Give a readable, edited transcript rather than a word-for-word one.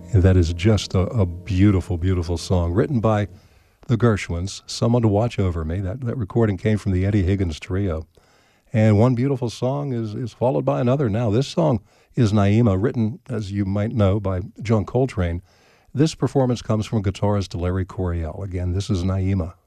And that is just a beautiful, beautiful song written by the Gershwins, Someone to Watch Over Me. That recording came from the Eddie Higgins Trio. And one beautiful song is followed by another. Now, this song is Naima, written, as you might know, by John Coltrane. This performance comes from guitarist Larry Coryell. Again, this is Naima.